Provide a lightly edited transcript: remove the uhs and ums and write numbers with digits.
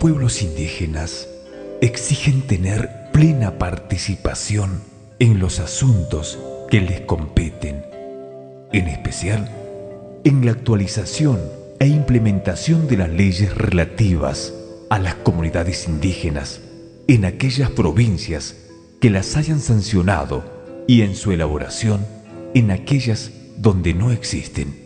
pueblos indígenas exigen tener plena participación en los asuntos que les competen, en especial en la actualización e implementación de las leyes relativas a las comunidades indígenas en aquellas provincias que las hayan sancionado y en su elaboración en aquellas donde no existen.